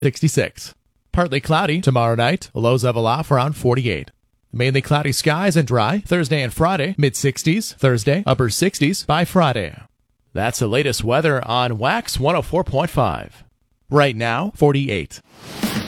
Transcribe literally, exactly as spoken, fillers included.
sixty-six. Partly cloudy tomorrow night, lows level off around forty-eight. Mainly cloudy skies and dry Thursday and Friday, mid-sixties, Thursday, upper sixties by Friday. That's the latest weather on Wax one oh four point five. Right now, forty-eight.